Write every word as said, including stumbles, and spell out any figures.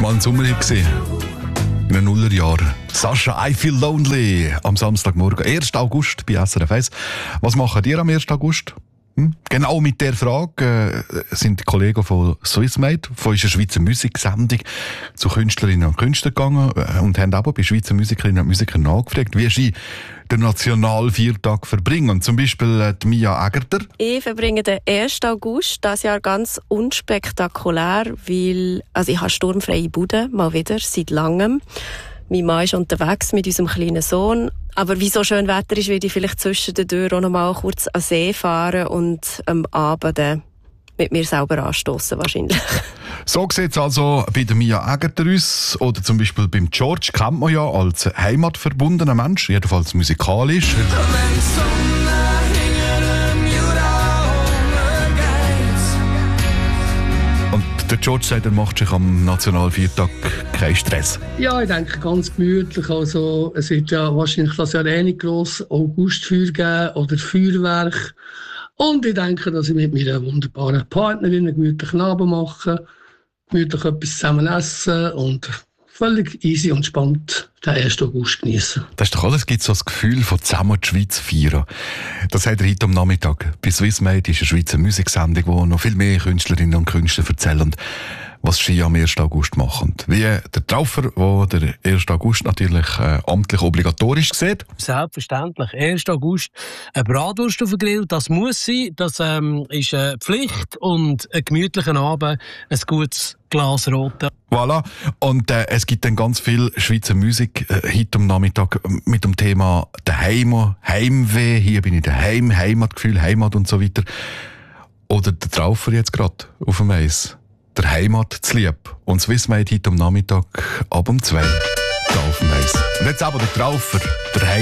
mal ein Sommer gesehen. In den Nullerjahren. Sascha, I Feel Lonely am Samstagmorgen, ersten August bei S R F eins. Was machen ihr am ersten August? Hm? Genau mit der Frage äh, sind die Kollegen von Swissmade, von unserer Schweizer Musiksendung, zu Künstlerinnen und Künstlern gegangen äh, und haben aber bei Schweizer Musikerinnen und Musikern nachgefragt, wie sie den Nationalviertag verbringen. Zum Beispiel äh, die Mia Aegerter. Ich verbringe den ersten August dieses Jahr ganz unspektakulär, weil also ich habe sturmfreie Bude, mal wieder, seit langem. Mein Mann ist unterwegs mit unserem kleinen Sohn. Aber wie so schön Wetter ist, werde ich vielleicht zwischen den Türen auch noch mal kurz an See fahren und am Abend äh, mit mir selber anstoßen wahrscheinlich. So sieht es also bei der Mia Aegerter aus. Oder zum Beispiel beim George kennt man ja als heimatverbundener Mensch, jedenfalls musikalisch. Der George sagt, er macht sich am Nationalviertag keinen Stress. Ja, ich denke ganz gemütlich. Also, es wird ja wahrscheinlich das Jahr eh nicht gross Augustfeuer geben oder Feuerwerk. Und ich denke, dass ich mit meiner wunderbaren Partnerin einen gemütlichen Abend mache, gemütlich etwas zusammen essen und völlig easy und spannend den ersten August genießen. Das ist doch alles, es gibt so das Gefühl von zusammen die Schweiz feiern. Das hat er heute am Nachmittag. Bei Swissmade ist eine Schweizer Musiksendung, wo noch viel mehr Künstlerinnen und Künstler erzählen, was sie am ersten August machen. Wie der Traufer, der der ersten August natürlich äh, amtlich obligatorisch sieht. Selbstverständlich. ersten August eine Bratwurst auf den Grill, das muss sein. Das ähm, ist eine Pflicht und einen gemütlichen Abend, ein gutes Glas Rote. Voilà. Und äh, es gibt dann ganz viel Schweizer Musik äh, heute am Nachmittag mit dem Thema Daheim, Heimweh. Hier bin ich daheim, Heimatgefühl, Heimat und so weiter. Oder der Traufer jetzt gerade auf dem Eis. Der Heimat zu lieb. Und Swissmade heute am Nachmittag ab um zwei. Da auf dem Eis. Und jetzt aber der Traufer, der Heimat.